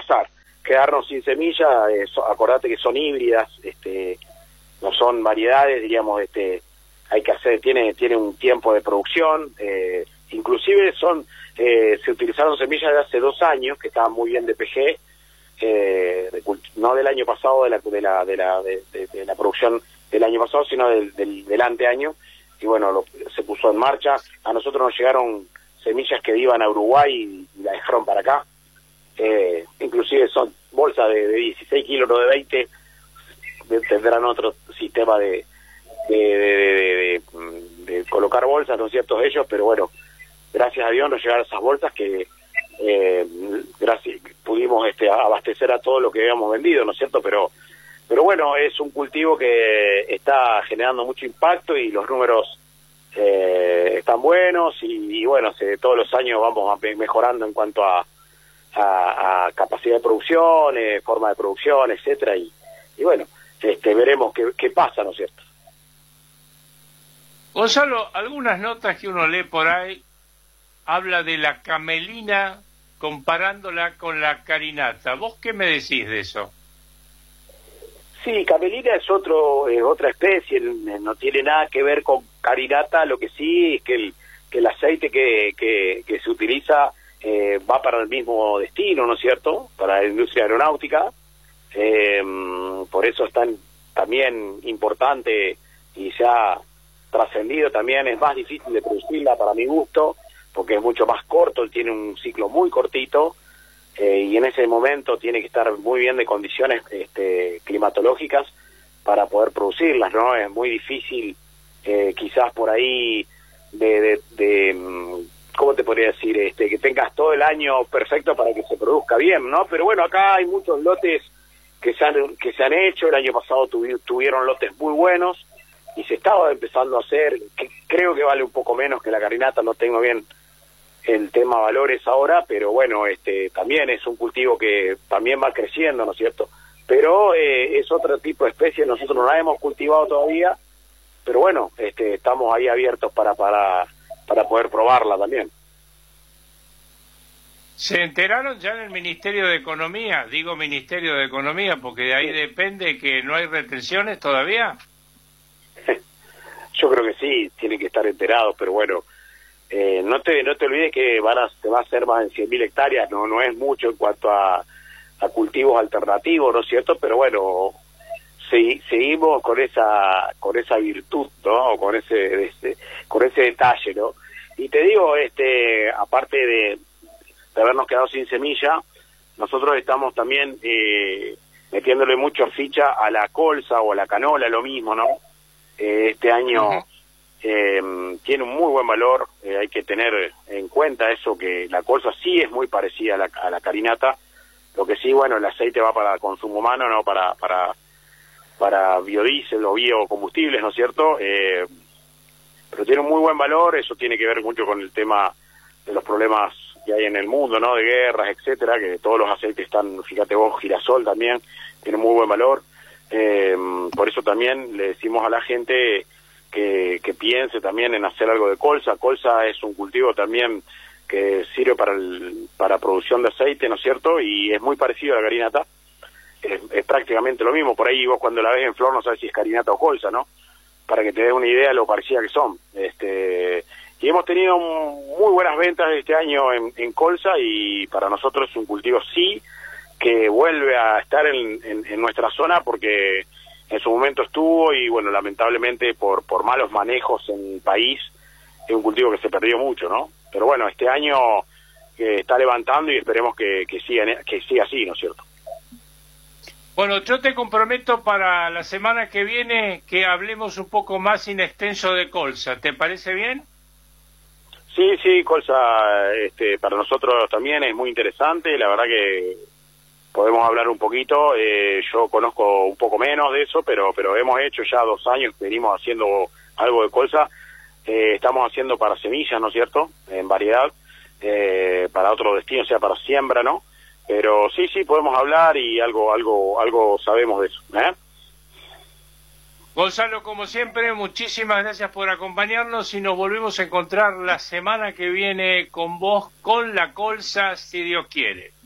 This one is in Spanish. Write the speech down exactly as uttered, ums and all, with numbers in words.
pasar. Quedarnos sin semilla, eh, so, acordate que son híbridas, este, no son variedades, diríamos, este, hay que hacer, tiene, tiene un tiempo de producción, eh, inclusive son, eh, se utilizaron semillas de hace dos años, que estaban muy bien de P G, eh, de, no del año pasado, de la, de la, de la, de, de, de la producción del año pasado, sino del, del, del anteaño, y bueno, lo, se puso en marcha. A nosotros nos llegaron semillas que iban a Uruguay y, y la dejaron para acá, eh, inclusive son bolsas de, de dieciséis kilos, no de veinte, tendrán otro sistema de de, de, de, de, de colocar bolsas, ¿no es cierto?, ellos, pero bueno, gracias a Dios nos llegaron esas bolsas que eh, gracias pudimos este abastecer a todo lo que habíamos vendido, ¿no es cierto?, pero pero bueno, es un cultivo que está generando mucho impacto y los números eh, están buenos y, y bueno, se, todos los años vamos mejorando en cuanto a A, a capacidad de producción, eh, forma de producción, etcétera, y, y bueno, este, veremos qué, qué pasa, ¿no es cierto? Gonzalo, algunas notas que uno lee por ahí habla de la camelina comparándola con la carinata. ¿Vos qué me decís de eso? Sí, camelina es otro, es otra especie, no tiene nada que ver con carinata, lo que sí es que el, que el aceite que, que, que se utiliza Eh, va para el mismo destino, ¿no es cierto?, para la industria aeronáutica, eh, por eso es tan también importante y se ha trascendido también. Es más difícil de producirla para mi gusto, porque es mucho más corto, tiene un ciclo muy cortito, eh, y en ese momento tiene que estar muy bien de condiciones este, climatológicas para poder producirlas, ¿no? Es muy difícil, eh, quizás por ahí, de... de, de ¿cómo te podría decir? Este, que tengas todo el año perfecto para que se produzca bien, ¿no? Pero bueno, acá hay muchos lotes que se han, que se han hecho. El año pasado tuvi, tuvieron lotes muy buenos y se estaba empezando a hacer, que creo que vale un poco menos que la carinata, no tengo bien el tema valores ahora, pero bueno, este también es un cultivo que también va creciendo, ¿no es cierto? Pero eh, es otro tipo de especie, nosotros no la hemos cultivado todavía, pero bueno, este estamos ahí abiertos para... para para poder probarla también. ¿Se enteraron ya en el Ministerio de Economía? Digo Ministerio de Economía porque de ahí sí depende que no hay retenciones todavía. Yo creo que sí, tienen que estar enterados, pero bueno, eh, no te no te olvides que van a, se va a hacer más de cien mil hectáreas, no no es mucho en cuanto a, a cultivos alternativos, ¿no es cierto? Pero bueno, sí, seguimos con esa con esa virtud, ¿no? Con ese, ese con ese detalle, ¿no? Y te digo, este aparte de, de habernos quedado sin semilla, nosotros estamos también eh, metiéndole mucho ficha a la colza o a la canola, lo mismo, ¿no? Eh, este año uh-huh. eh, tiene un muy buen valor, eh, hay que tener en cuenta eso, que la colza sí es muy parecida a la, a la carinata, lo que sí, bueno, el aceite va para consumo humano, no para... para para biodiesel o biocombustibles, ¿no es cierto? Eh, pero tiene un muy buen valor, eso tiene que ver mucho con el tema de los problemas que hay en el mundo, ¿no? De guerras, etcétera, que todos los aceites están, fíjate vos, girasol también, tiene muy buen valor. Eh, por eso también le decimos a la gente que, que piense también en hacer algo de colza. Colza es un cultivo también que sirve para, el, para producción de aceite, ¿no es cierto? Y es muy parecido a la carinata. Es, es prácticamente lo mismo, por ahí vos cuando la ves en flor no sabes si es carinata o colza, ¿no? Para que te des una idea de lo parecida que son. Este, y hemos tenido muy buenas ventas este año en, en colza, y para nosotros es un cultivo sí que vuelve a estar en, en, en nuestra zona, porque en su momento estuvo y bueno, lamentablemente por, por malos manejos en el país es un cultivo que se perdió mucho, ¿no? Pero bueno, este año eh, está levantando y esperemos que, que, siga, que siga así, ¿no es cierto? Bueno, yo te comprometo para la semana que viene que hablemos un poco más in extenso de colza. ¿Te parece bien? Sí, sí, colza este, para nosotros también es muy interesante. La verdad que podemos hablar un poquito. Eh, yo conozco un poco menos de eso, pero pero hemos hecho ya dos años que venimos haciendo algo de colza. Eh, estamos haciendo para semillas, ¿no es cierto? En variedad, eh, para otro destino, o sea, para siembra, ¿no? Pero sí, sí, podemos hablar y algo algo algo sabemos de eso, ¿eh? Gonzalo, como siempre, muchísimas gracias por acompañarnos y nos volvemos a encontrar la semana que viene con vos, con la colza, si Dios quiere.